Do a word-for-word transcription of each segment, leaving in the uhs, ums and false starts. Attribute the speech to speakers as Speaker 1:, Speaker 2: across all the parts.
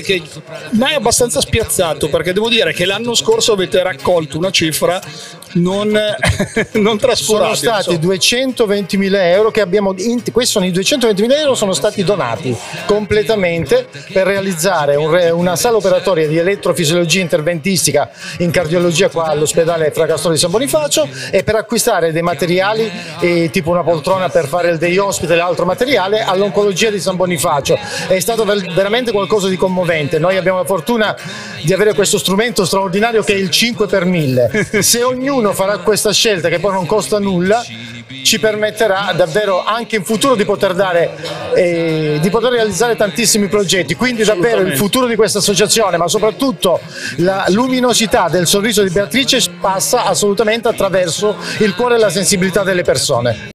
Speaker 1: che mi è abbastanza spiazzato, perché devo dire che l'anno scorso avete raccolto una cifra non, non trascurabile.
Speaker 2: Sono stati duecentoventimila euro che abbiamo, questi sono i duecentoventimila euro sono stati donati completamente per realizzare un, una sala operatoria di elettrofisiologia interventistica in cardiologia qua all'ospedale Fra Castoro di San Bonifacio, e per acquistare dei materiali eh, tipo una poltrona per fare il day hospital e altro materiale all'oncologia di San Bonifacio. È stato veramente qualcosa di commovente. Noi abbiamo la fortuna di avere questo strumento straordinario che è il cinque per mille. Se ognuno farà questa scelta, che poi non costa nulla, ci permetterà davvero anche in futuro di poter dare eh, di poter realizzare tantissimi progetti. Quindi davvero il futuro di questa associazione, ma soprattutto la luminosità del sorriso di Beatrice, passa assolutamente attraverso il cuore e la sensibilità delle persone.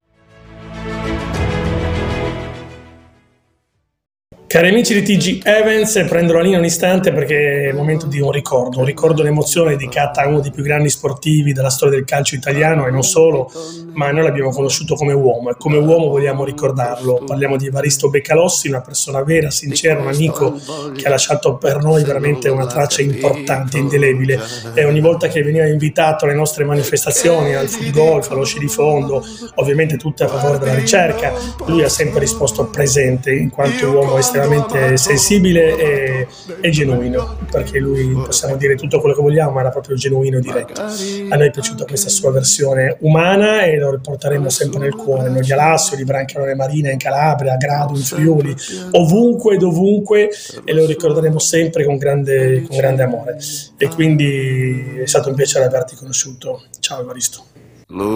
Speaker 3: Cari amici di T G Events, prendo la linea un istante perché è il momento di un ricordo, un ricordo un'emozione dedicata a uno dei più grandi sportivi della storia del calcio italiano e non solo, ma noi l'abbiamo conosciuto come uomo e come uomo vogliamo ricordarlo. Parliamo di Evaristo Beccalossi, una persona vera, sincera, un amico che ha lasciato per noi veramente una traccia importante, indelebile, e ogni volta che veniva invitato alle nostre manifestazioni, al foot golf, allo sci di fondo, ovviamente tutte a favore della ricerca, lui ha sempre risposto presente in quanto uomo estremamente sensibile e, e genuino, perché lui, possiamo dire tutto quello che vogliamo, ma era proprio genuino e diretto. A noi è piaciuta questa sua versione umana e lo riporteremo sempre nel cuore, noi di Alassio, di Brancaleone Marina, in Calabria, a Grado, in Friuli, ovunque e dovunque, e lo ricorderemo sempre con grande, con grande amore. E quindi è stato un piacere averti conosciuto. Ciao Evaristo.